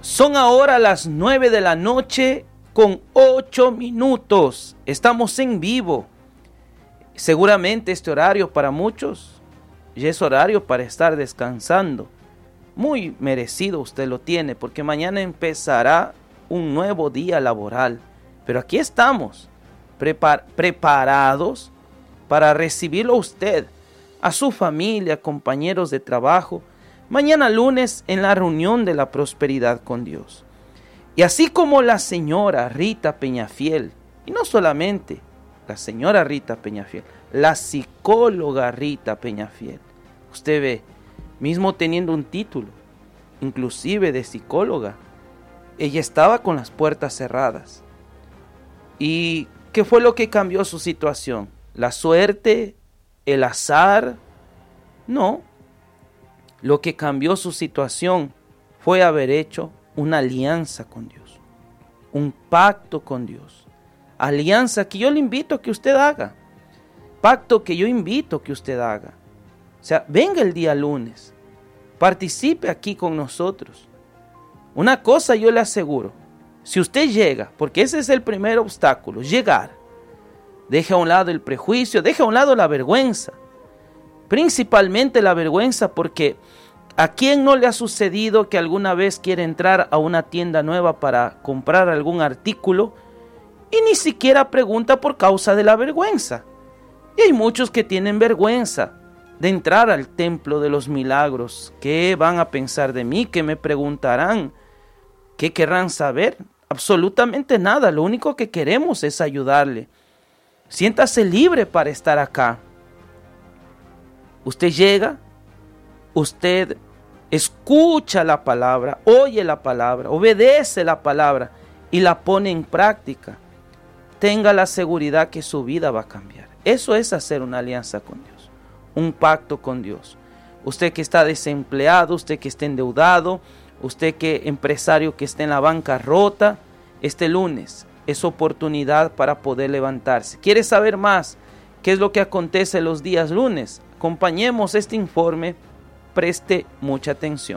Son ahora las 9 de la noche con 8 minutos. Estamos en vivo. Seguramente este horario para muchos ya es horario para estar descansando. Muy merecido usted lo tiene, porque mañana empezará un nuevo día laboral. Pero aquí estamos, preparados para recibirlo a usted, a su familia, compañeros de trabajo, mañana lunes en la reunión de la prosperidad con Dios. Y así como la señora Rita Peñafiel, y no solamente la señora Rita Peñafiel, la psicóloga Rita Peñafiel, usted ve, mismo teniendo un título, inclusive de psicóloga, ella estaba con las puertas cerradas. ¿Y qué fue lo que cambió su situación? ¿La suerte? ¿El azar? No. Lo que cambió su situación fue haber hecho una alianza con Dios, un pacto con Dios. Alianza que yo le invito a que usted haga. Pacto que yo invito a que usted haga. O sea, venga el día lunes, participe aquí con nosotros. Una cosa yo le aseguro, si usted llega, porque ese es el primer obstáculo, llegar, deje a un lado el prejuicio, deje a un lado la vergüenza, principalmente la vergüenza, porque ¿a quién no le ha sucedido que alguna vez quiere entrar a una tienda nueva para comprar algún artículo y ni siquiera pregunta por causa de la vergüenza? Y hay muchos que tienen vergüenza de entrar al templo de los milagros. ¿Qué van a pensar de mí? ¿Qué me preguntarán? ¿Qué querrán saber? Absolutamente nada. Lo único que queremos es ayudarle. Siéntase libre para estar acá. Usted llega, usted escucha la palabra, oye la palabra, obedece la palabra y la pone en práctica. Tenga la seguridad que su vida va a cambiar. Eso es hacer una alianza con Dios, un pacto con Dios. Usted que está desempleado, usted que está endeudado, usted que empresario que está en la bancarrota, este lunes es oportunidad para poder levantarse. ¿Quiere saber más qué es lo que acontece los días lunes? Acompañemos este informe, preste mucha atención.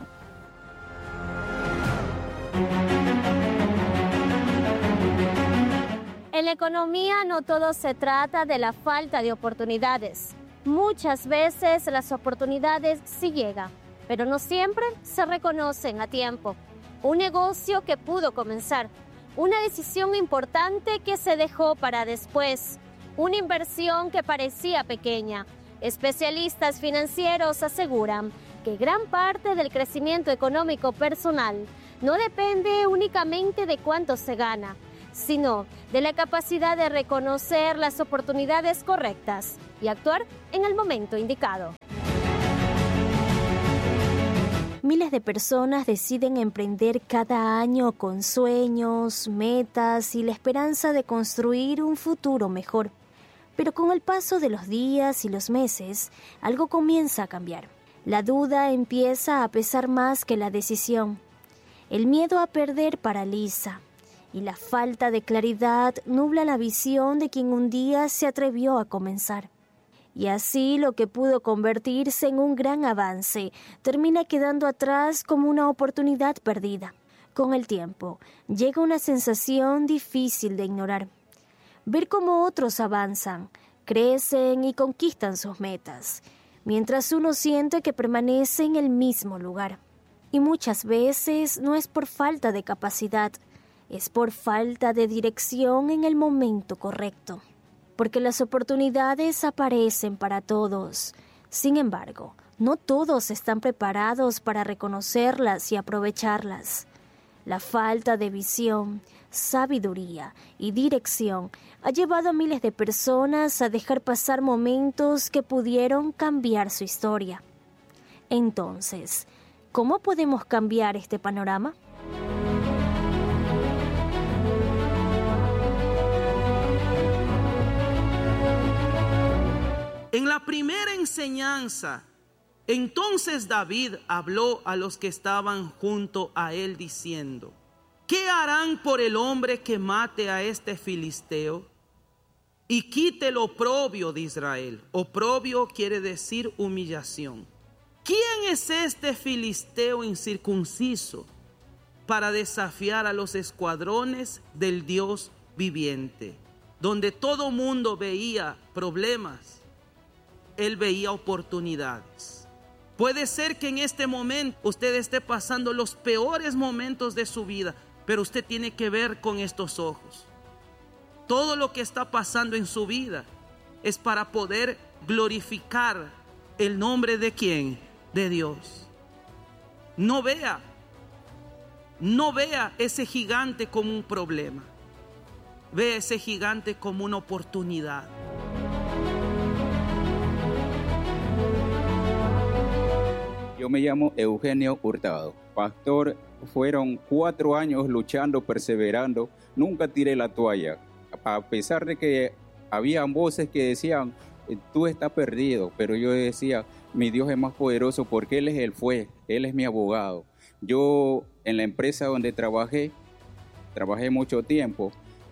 En la economía no todo se trata de la falta de oportunidades. Muchas veces las oportunidades sí llegan, pero no siempre se reconocen a tiempo. Un negocio que pudo comenzar, una decisión importante que se dejó para después, una inversión que parecía pequeña. Especialistas financieros aseguran que gran parte del crecimiento económico personal no depende únicamente de cuánto se gana, sino de la capacidad de reconocer las oportunidades correctas y actuar en el momento indicado. Miles de personas deciden emprender cada año con sueños, metas y la esperanza de construir un futuro mejor. Pero con el paso de los días y los meses, algo comienza a cambiar. La duda empieza a pesar más que la decisión. El miedo a perder paraliza. Y la falta de claridad nubla la visión de quien un día se atrevió a comenzar. Y así lo que pudo convertirse en un gran avance termina quedando atrás como una oportunidad perdida. Con el tiempo, llega una sensación difícil de ignorar. Ver cómo otros avanzan, crecen y conquistan sus metas, mientras uno siente que permanece en el mismo lugar. Y muchas veces no es por falta de capacidad, es por falta de dirección en el momento correcto. Porque las oportunidades aparecen para todos. Sin embargo, no todos están preparados para reconocerlas y aprovecharlas. La falta de visión, sabiduría y dirección ha llevado a miles de personas a dejar pasar momentos que pudieron cambiar su historia. Entonces, ¿cómo podemos cambiar este panorama? En la primera enseñanza, entonces David habló a los que estaban junto a él diciendo: ¿qué harán por el hombre que mate a este filisteo y quite el oprobio de Israel? Oprobio quiere decir humillación. ¿Quién es este filisteo incircunciso para desafiar a los escuadrones del Dios viviente. Donde todo mundo veía problemas, Él veía oportunidades. Puede ser que en este momento usted esté pasando los peores momentos de su vida, pero usted tiene que ver con estos ojos. Todo lo que está pasando en su vida es para poder glorificar el nombre de ¿quién? De Dios. No vea ese gigante como un problema. Ve ese gigante como una oportunidad. Yo me llamo Eugenio Hurtado. Pastor, fueron 4 años luchando, perseverando. Nunca tiré la toalla. A pesar de que habían voces que decían, tú estás perdido. Pero yo decía, mi Dios es más poderoso porque Él es el juez, Él es mi abogado. Yo en la empresa donde trabajé mucho tiempo.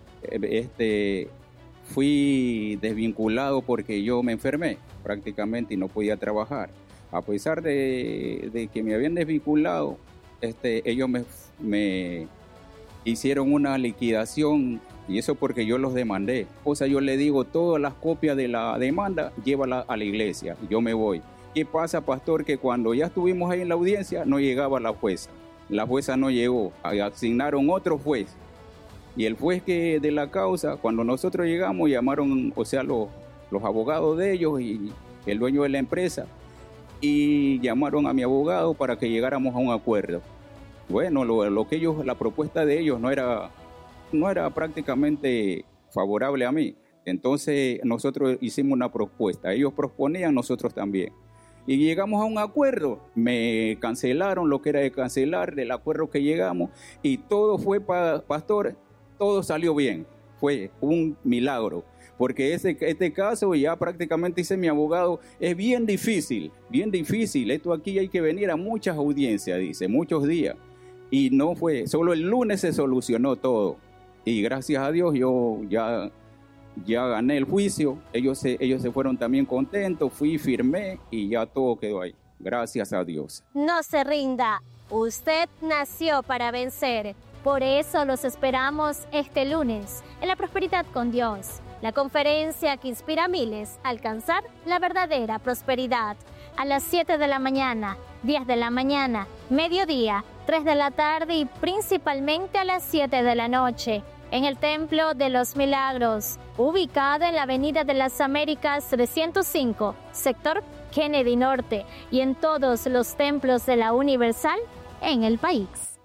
Fui desvinculado porque yo me enfermé prácticamente y no podía trabajar. A pesar de que me habían desvinculado, ellos me hicieron una liquidación y eso porque yo los demandé. O sea, yo le digo, todas las copias de la demanda, llévala a la iglesia, yo me voy. ¿Qué pasa, pastor? Que cuando ya estuvimos ahí en la audiencia, no llegaba la jueza. La jueza no llegó, asignaron otro juez. Y el juez que de la causa, cuando nosotros llegamos, llamaron, o sea, los abogados de ellos y el dueño de la empresa, y llamaron a mi abogado para que llegáramos a un acuerdo. Bueno, lo que ellos, la propuesta de ellos no era prácticamente favorable a mí. Entonces nosotros hicimos una propuesta. Ellos proponían, nosotros también. Y llegamos a un acuerdo. Me cancelaron lo que era de cancelar del acuerdo que llegamos. Y todo fue, pastor, todo salió bien. Fue un milagro. Porque este caso, ya prácticamente dice mi abogado, es bien difícil. Esto aquí hay que venir a muchas audiencias, dice, muchos días. Y no fue, solo el lunes se solucionó todo. Y gracias a Dios yo ya gané el juicio. Ellos se fueron también contentos, firmé y ya todo quedó ahí. Gracias a Dios. No se rinda, usted nació para vencer. Por eso los esperamos este lunes en La Prosperidad con Dios, la conferencia que inspira a miles a alcanzar la verdadera prosperidad. A las 7 de la mañana, 10 de la mañana, mediodía, 3 de la tarde y principalmente a las 7 de la noche, en el Templo de los Milagros, ubicado en la Avenida de las Américas 305, sector Kennedy Norte, y en todos los templos de la Universal en el país.